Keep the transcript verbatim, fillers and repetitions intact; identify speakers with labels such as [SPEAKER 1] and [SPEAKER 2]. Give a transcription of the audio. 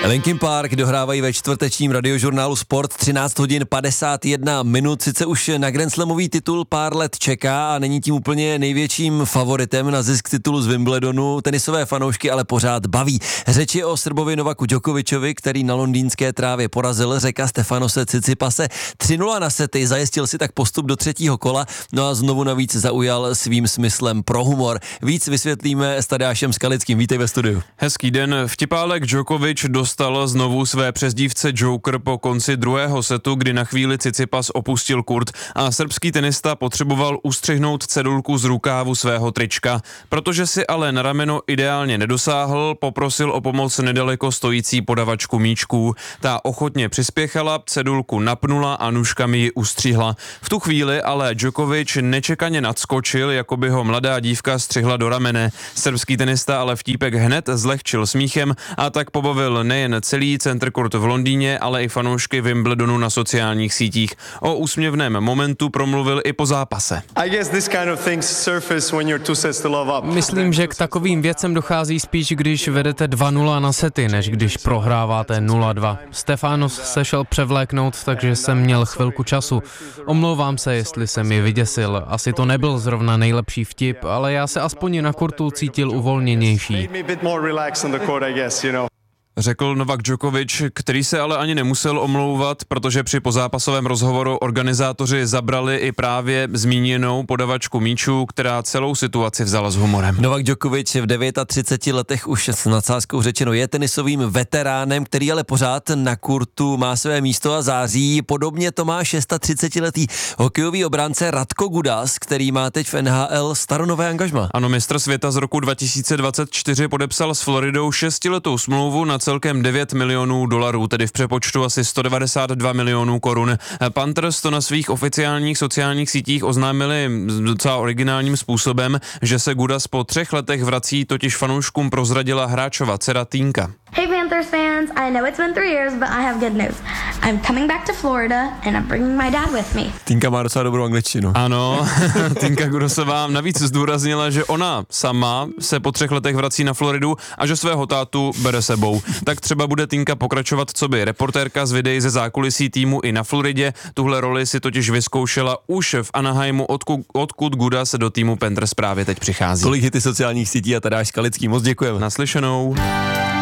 [SPEAKER 1] Linkin Park dohrávají ve čtvrtečním radiožurnálu Sport třináct hodin padesát jedna minut. Sice už na Grand Slamový titul pár let čeká a není tím úplně největším favoritem na zisk titulu z Wimbledonu. Tenisové fanoušky ale pořád baví. Řeč je o Srbovi Novaku Djokovičovi, který na londýnské trávě porazil Řeka Stefanose Tsitsipase tři nula na sety, zajistil si tak postup do třetího kola, no a znovu navíc zaujal svým smyslem pro humor. Víc vysvětlíme s Tadeášem Skalickým. Vítej ve studiu.
[SPEAKER 2] Hezký den. Vtipálek Djokovič dostal znovu své přezdívce Joker po konci druhého setu, kdy na chvíli Tsitsipas opustil kurt a srbský tenista potřeboval ustřihnout cedulku z rukávu svého trička. Protože si ale na rameno ideálně nedosáhl, poprosil o pomoc nedaleko stojící podavačku míčků. Ta ochotně přispěchala, cedulku napnula a nůžkami ji ustřihla. V tu chvíli ale Djokovič nečekaně nadskočil, jako by ho mladá dívka střihla do ramene. Srbský tenista ale vtípek hned zlehčil smíchem a tak pobavil nejen celý center court v Londýně, ale i fanoušky Wimbledonu na sociálních sítích. O úsměvném momentu promluvil i po zápase.
[SPEAKER 3] Myslím, že k takovým věcem dochází spíš, když vedete dva nula na sety, než když prohráváte nula dva. Stefanos se šel převléknout, takže jsem měl chvilku času. Omlouvám se, jestli jsem ji vyděsil. Asi to nebyl zrovna nejlepší vtip, ale já se aspoň na kurtu cítil uvolněnější.
[SPEAKER 2] Řekl Novak Djokovič, který se ale ani nemusel omlouvat, protože při pozápasovém rozhovoru organizátoři zabrali i právě zmíněnou podavačku míčů, která celou situaci vzala s humorem.
[SPEAKER 1] Novak Djokovič v třiceti devíti letech už s nadsázkou řečeno je tenisovým veteránem, který ale pořád na kurtu má své místo a září. Podobně to má třicetišestiletý hokejový obránce Radko Gudas, který má teď v N H L staronové angažmá.
[SPEAKER 2] Ano, mistr světa z roku dva tisíce dvacet čtyři podepsal s Floridou šestiletou smlouvu na celkem devět milionů dolarů, tedy v přepočtu asi sto devadesát dva milionů korun. Panthers to na svých oficiálních sociálních sítích oznámili docela originálním způsobem, že se Gudas po třech letech vrací, totiž fanouškům prozradila hráčova dcera Tinka.
[SPEAKER 4] Hey Panthers fans, I know it's been three years, but I have good news. I'm coming back to Florida and I'm bringing my dad with me.
[SPEAKER 1] Tinka má docela dobrou angličtinu.
[SPEAKER 2] Ano, Tinka Gudasová navíc zdůraznila, že ona sama se po třech letech vrací na Floridu a že svého tátu bere sebou. Tak třeba bude Tinka pokračovat coby reportérka z videí ze zákulisí týmu i na Floridě. Tuhle roli si totiž vyzkoušela už v Anaheimu, odkud, odkud Gudas do týmu Panthers právě teď přichází.
[SPEAKER 1] Tolik hity sociálních sítí a Tadeáš Skalický. Moc děkujeme.
[SPEAKER 2] Naslyšenou.